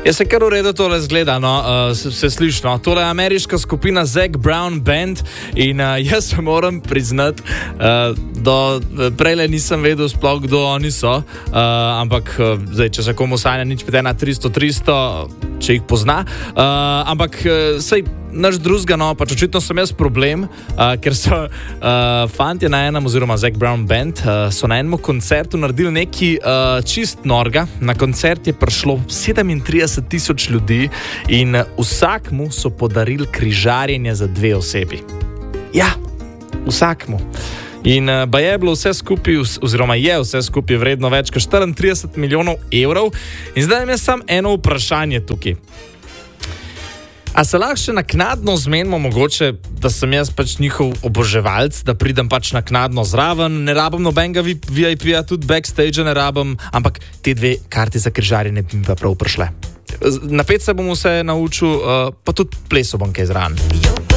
Je se kar v redu tole zgleda, no, se sliši, no. Tole je ameriška skupina Zac Brown Band in jaz se moram priznati, do prejle nisem vedel sploh, kdo oni so, ampak zdaj, če se komu sanja nič 300, če jih pozna, ampak sej naš drugega, no, pač očitno sem jaz problem, ker so fantje na enem, oziroma Zac Brown Band, so na enem koncertu naredili neki čist norga. Na koncert je prišlo 37,000 ljudi in vsakmu so podarili križarjenje za 2 osebi. Ja, vsakmu. In ba je bilo vse skupaj, oziroma je vse skupaj vredno več kot 34 milijonov evrov. In zdaj imam jaz samo eno vprašanje tukaj. A se lahko še naknadno zmenimo mogoče, da sem jaz pač njihov oboževalc, da pridem pač naknadno zraven, ne rabim nobenega VIP-ja, tudi backstage ne rabim, ampak te 2 karti za križarjenje bi mi pa prav prišle. Napet se bom vse naučil, pa tudi pleso bom kaj zraven.